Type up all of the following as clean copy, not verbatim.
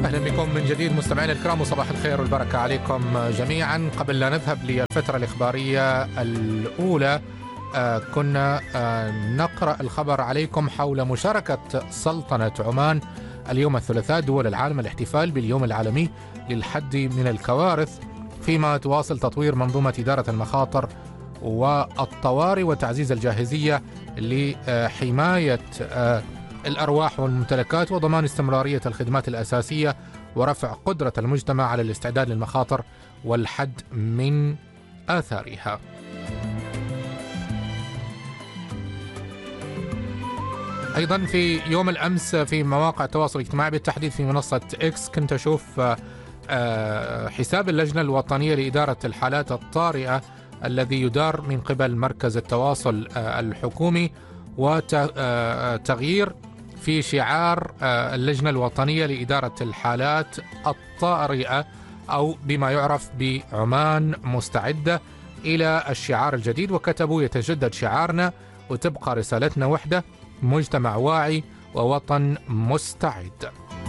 أهلا بكم من جديد مستمعينا الكرام، وصباح الخير والبركة عليكم جميعا. قبل لا نذهب للفترة الإخبارية الأولى كنا نقرأ الخبر عليكم حول مشاركة سلطنة عمان اليوم الثلاثاء دول العالم الاحتفال باليوم العالمي للحد من الكوارث، فيما تواصل تطوير منظومة إدارة المخاطر والطوارئ وتعزيز الجاهزية لحماية الأرواح والممتلكات وضمان استمرارية الخدمات الأساسية ورفع قدرة المجتمع على الاستعداد للمخاطر والحد من آثارها. أيضا في يوم الأمس في مواقع التواصل الاجتماعي بالتحديد في منصة إكس كنت أشوف حساب اللجنة الوطنية لإدارة الحالات الطارئة الذي يدار من قبل مركز التواصل الحكومي، وتغيير في شعار اللجنة الوطنية لإدارة الحالات الطارئة أو بما يعرف بعمان مستعدة إلى الشعار الجديد، وكتبوا: يتجدد شعارنا وتبقى رسالتنا وحدة، مجتمع واعي ووطن مستعد.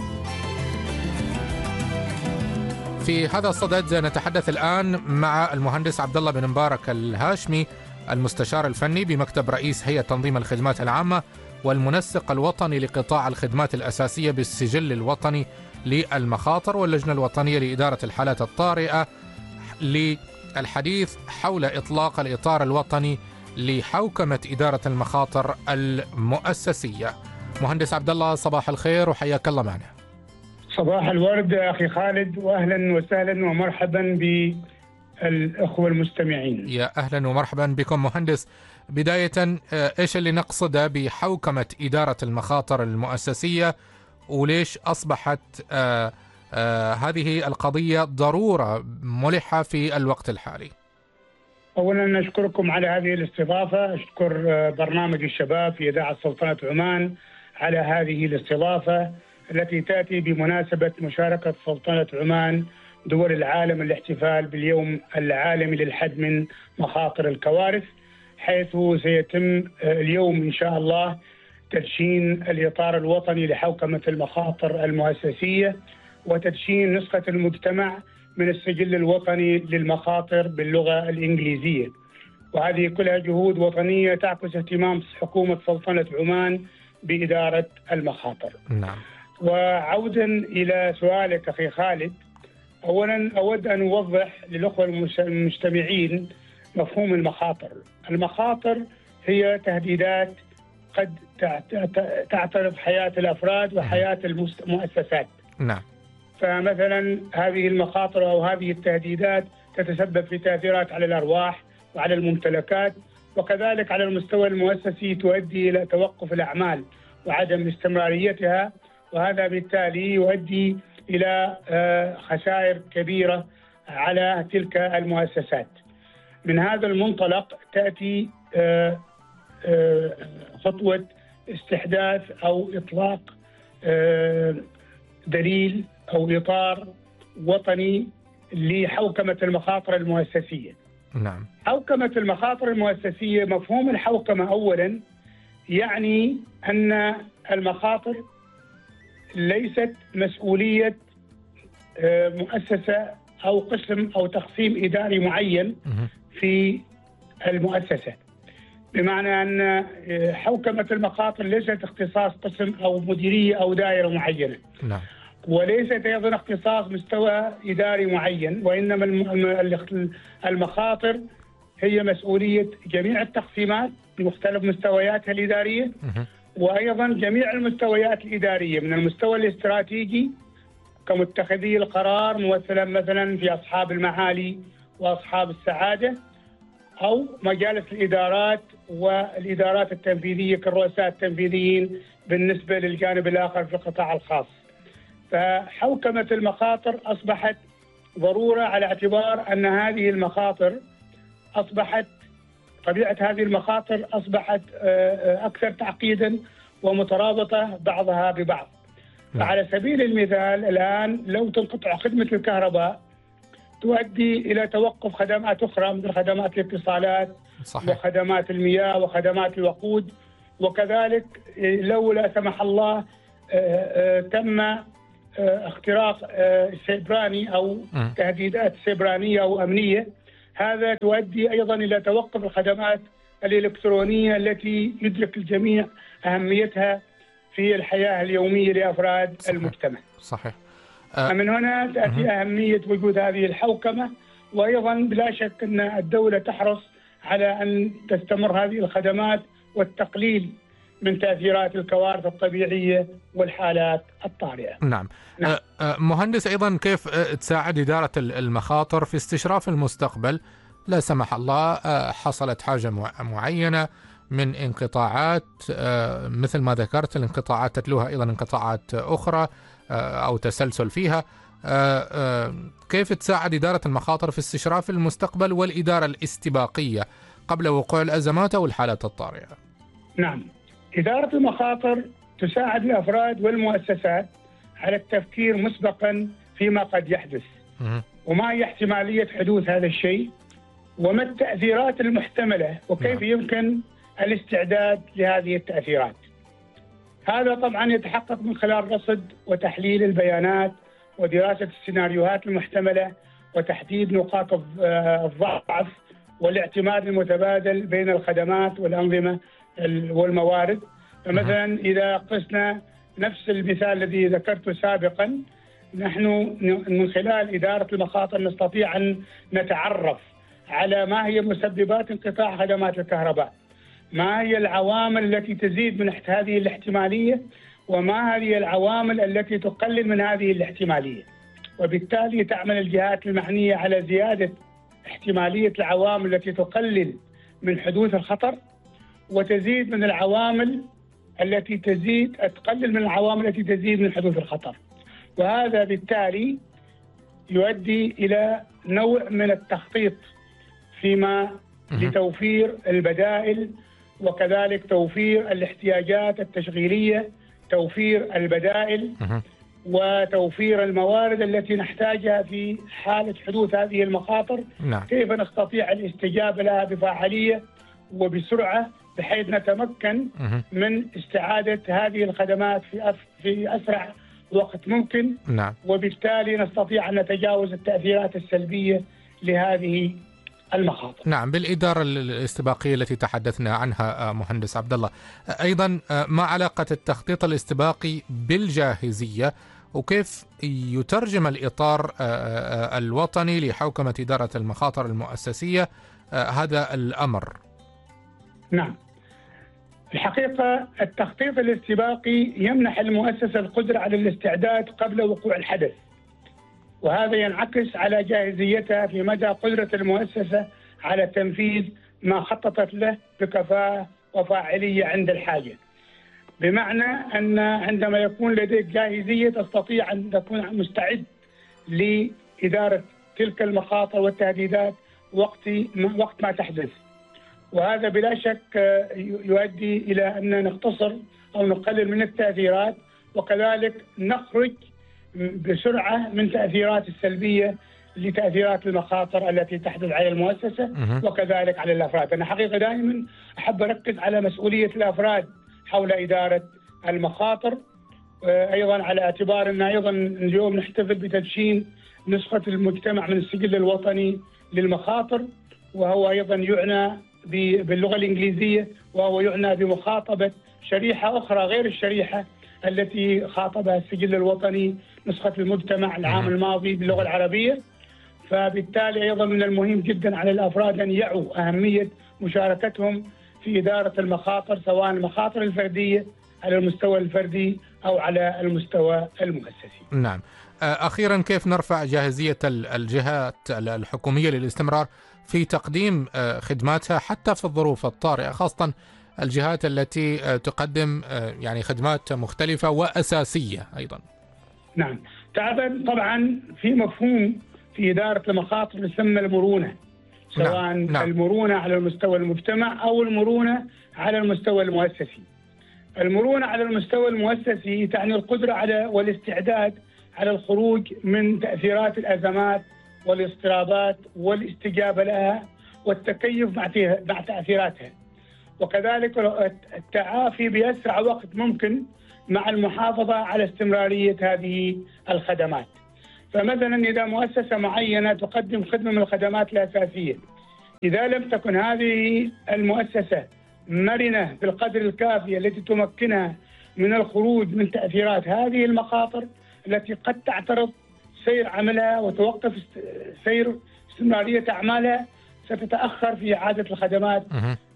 في هذا الصدد نتحدث الآن مع المهندس عبد الله بن مبارك الهاشمي، المستشار الفني بمكتب رئيس هيئة تنظيم الخدمات العامة والمنسق الوطني لقطاع الخدمات الأساسية بالسجل الوطني للمخاطر واللجنة الوطنية لإدارة الحالات الطارئة، للحديث حول إطلاق الإطار الوطني لحوكمة إدارة المخاطر المؤسسية. مهندس عبد الله، صباح الخير وحياك الله معنا. صباح الورد أخي خالد، وأهلا وسهلا ومرحبا بالأخوة المستمعين. يا أهلا ومرحبا بكم مهندس. بداية، إيش اللي نقصده بحوكمة إدارة المخاطر المؤسسية، وليش أصبحت هذه القضية ضرورة ملحة في الوقت الحالي؟ أولا نشكركم على هذه الاستضافة، أشكر برنامج الشباب في إذاعة سلطنة عمان على هذه الاستضافة التي تأتي بمناسبة مشاركة سلطنة عمان دول العالم الاحتفال باليوم العالمي للحد من مخاطر الكوارث، حيث سيتم اليوم إن شاء الله تدشين الإطار الوطني لحوكمة المخاطر المؤسسية وتدشين نسخة المجتمع من السجل الوطني للمخاطر باللغة الإنجليزية، وهذه كلها جهود وطنية تعكس اهتمام حكومة سلطنة عمان بإدارة المخاطر. نعم. وعودا إلى سؤالك أخي خالد، أولا أود أن أوضح للأخوة المستمعين مفهوم المخاطر. المخاطر هي تهديدات قد تعترض حياة الأفراد وحياة المؤسسات. نعم. فمثلا هذه المخاطر أو هذه التهديدات تتسبب في تأثيرات على الأرواح وعلى الممتلكات، وكذلك على المستوى المؤسسي تؤدي إلى توقف الأعمال وعدم استمراريتها، وهذا بالتالي يؤدي إلى خسائر كبيرة على تلك المؤسسات. من هذا المنطلق تأتي خطوة استحداث أو إطلاق دليل أو إطار وطني لحوكمة المخاطر المؤسسية. نعم. حوكمة المخاطر المؤسسية، مفهوم الحوكمة أولا يعني أن المخاطر ليست مسؤولية مؤسسة أو قسم أو تقسيم إداري معين في المؤسسة، بمعنى أن حوكمة المخاطر ليست اختصاص قسم أو مديرية أو دائرة معينة. نعم. وليست أيضا اختصاص مستوى إداري معين، وإنما المخاطر هي مسؤولية جميع التقسيمات بمختلف مستوياتها الإدارية، وأيضا جميع المستويات الإدارية من المستوى الاستراتيجي كمتخذي القرار ممثلا مثلا في أصحاب المعالي وأصحاب السعادة، أو مجالس الإدارات والإدارات التنفيذية كالرؤساء التنفيذيين بالنسبة للجانب الآخر في القطاع الخاص. فحوكمة المخاطر أصبحت ضرورة على اعتبار أن هذه المخاطر أصبحت طبيعة هذه المخاطر أصبحت أكثر تعقيدا ومترابطة بعضها ببعض. فعلى سبيل المثال الآن لو تنقطع خدمة الكهرباء تؤدي إلى توقف خدمات أخرى مثل خدمات الاتصالات. صحيح. وخدمات المياه وخدمات الوقود، وكذلك لو لا سمح الله تم اختراق سيبراني أو تهديدات سيبرانية أو أمنية، هذا تؤدي أيضا إلى توقف الخدمات الإلكترونية التي يدرك الجميع أهميتها في الحياة اليومية لأفراد المجتمع. صحيح. من هنا تأتي أهمية وجود هذه الحوكمة، وأيضا بلا شك أن الدولة تحرص على أن تستمر هذه الخدمات والتقليل من تأثيرات الكوارث الطبيعية والحالات الطارئة. نعم. مهندس، أيضا كيف تساعد إدارة المخاطر في استشراف المستقبل؟ لا سمح الله حصلت حاجة معينة من انقطاعات، مثل ما ذكرت الانقطاعات تتلوها أيضا انقطاعات أخرى أو تسلسل فيها. كيف تساعد إدارة المخاطر في استشراف المستقبل والإدارة الاستباقية قبل وقوع الأزمات أو الحالات الطارئة؟ نعم، إدارة المخاطر تساعد الأفراد والمؤسسات على التفكير مسبقا فيما قد يحدث، وما هي احتمالية حدوث هذا الشيء، وما التأثيرات المحتملة، وكيف يمكن الاستعداد لهذه التأثيرات. هذا طبعا يتحقق من خلال رصد وتحليل البيانات ودراسة السيناريوهات المحتملة وتحديد نقاط الضعف والاعتماد المتبادل بين الخدمات والأنظمة والموارد. فمثلا إذا قسنا نفس المثال الذي ذكرته سابقا، نحن من خلال إدارة المخاطر نستطيع أن نتعرف على ما هي مسببات انقطاع خدمات الكهرباء، ما هي العوامل التي تزيد من هذه الاحتمالية، وما هي العوامل التي تقلل من هذه الاحتمالية. وبالتالي تعمل الجهات المعنية على زيادة احتمالية العوامل التي تقلل من حدوث الخطر، وتزيد من العوامل التي تقلل من العوامل التي تزيد من حدوث الخطر. وهذا بالتالي يؤدي إلى نوع من التخطيط فيما لتوفير البدائل، وكذلك توفير الاحتياجات التشغيلية، توفير البدائل وتوفير الموارد التي نحتاجها في حالة حدوث هذه المخاطر. كيف نستطيع الاستجابة لها بفاعلية وبسرعة بحيث نتمكن من استعادة هذه الخدمات في أسرع وقت ممكن. وبالتالي نستطيع أن نتجاوز التأثيرات السلبية لهذه المخاطر. نعم، بالإدارة الاستباقية التي تحدثنا عنها مهندس عبد الله، أيضا ما علاقة التخطيط الاستباقي بالجاهزية، وكيف يترجم الإطار الوطني لحوكمة إدارة المخاطر المؤسسية هذا الأمر؟ نعم، الحقيقة التخطيط الاستباقي يمنح المؤسسة القدرة على الاستعداد قبل وقوع الحدث، وهذا ينعكس على جاهزيتها في مدى قدرة المؤسسة على تنفيذ ما خططت له بكفاءة وفاعلية عند الحاجة. بمعنى أن عندما يكون لديك جاهزية تستطيع أن تكون مستعد لإدارة تلك المخاطر والتهديدات وقت ما تحدث. وهذا بلا شك يؤدي إلى أن نختصر أو نقلل من التأثيرات، وكذلك نخرج بسرعة من تأثيرات السلبية لتأثيرات المخاطر التي تحدث على المؤسسة وكذلك على الأفراد. أنا حقيقة دائما أحب أركز على مسؤولية الأفراد حول إدارة المخاطر، أيضا على اعتبار أن أيضا اليوم نحتفل بتدشين نسخة المجتمع من السجل الوطني للمخاطر، وهو أيضا يعنى باللغة الإنجليزية، وهو يعنى بمخاطبة شريحة أخرى غير الشريحة التي خاطبها السجل الوطني نسخة المجتمع العام الماضي باللغة العربية. فبالتالي أيضا من المهم جدا على الأفراد أن يعوا أهمية مشاركتهم في إدارة المخاطر، سواء المخاطر الفردية على المستوى الفردي أو على المستوى المؤسسي. نعم. أخيرا، كيف نرفع جاهزية الجهات الحكومية للاستمرار في تقديم خدماتها حتى في الظروف الطارئة، خاصة الجهات التي تقدم يعني خدمات مختلفة وأساسية أيضا؟ نعم، طبعا في مفهوم في إدارة المخاطر يسمى المرونة، سواء المرونة على المستوى المجتمع أو المرونة على المستوى المؤسسي. المرونة على المستوى المؤسسي تعني القدرة على والاستعداد على الخروج من تأثيرات الأزمات والاضطرابات والاستجابة لها والتكيف مع تأثيراتها، وكذلك التعافي بأسرع وقت ممكن مع المحافظة على استمرارية هذه الخدمات. فمثلا إذا مؤسسة معينة تقدم خدمة من الخدمات الأساسية، إذا لم تكن هذه المؤسسة مرنة بالقدر الكافي التي تمكنها من الخروج من تأثيرات هذه المخاطر التي قد تعترض سير عملها وتوقف سير استمرارية أعمالها، ستتأخر في إعادة الخدمات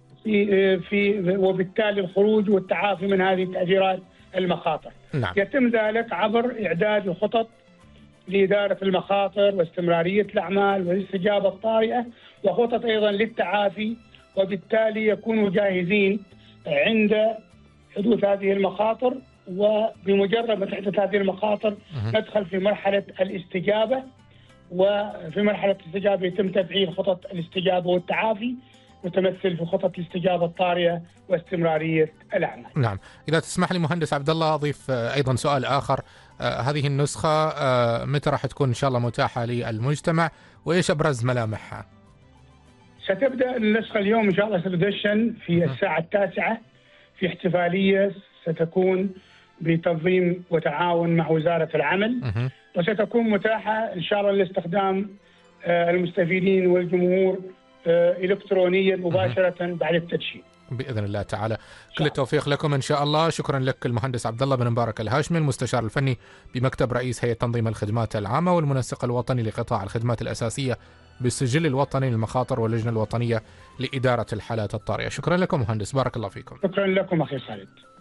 وبالتالي الخروج والتعافي من هذه التأثيرات المخاطر. نعم. يتم ذلك عبر إعداد الخطط لإدارة المخاطر واستمرارية الأعمال والاستجابة الطارئة، وخطط أيضا للتعافي، وبالتالي يكونوا جاهزين عند حدوث هذه المخاطر. وبمجرد ما تحدث هذه المخاطر ندخل في مرحلة الاستجابة، وفي مرحلة الاستجابة يتم تفعيل خطط الاستجابة والتعافي، وتمثل في خطط الاستجابة الطارئة واستمرارية الأعمال. نعم. إذا تسمح لي مهندس عبد الله أضيف أيضا سؤال آخر. هذه النسخة متى راح تكون إن شاء الله متاحة للمجتمع، وإيش أبرز ملامحها؟ ستبدأ النسخة اليوم إن شاء الله سيدشن في الساعة 9 في احتفالية ستكون بتنظيم وتعاون مع وزارة العمل، وستكون متاحة إن شاء الله لاستخدام المستفيدين والجمهور إلكترونيا مباشرة بعد التدشين بإذن الله تعالى. كل التوفيق لكم إن شاء الله. شكرا لك المهندس عبد الله بن مبارك الهاشمي، المستشار الفني بمكتب رئيس هيئة تنظيم الخدمات العامة والمنسق الوطني لقطاع الخدمات الأساسية بالسجل الوطني للمخاطر واللجنة الوطنية لإدارة الحالات الطارئة. شكرا لكم مهندس، بارك الله فيكم. شكرا لكم أخي خالد.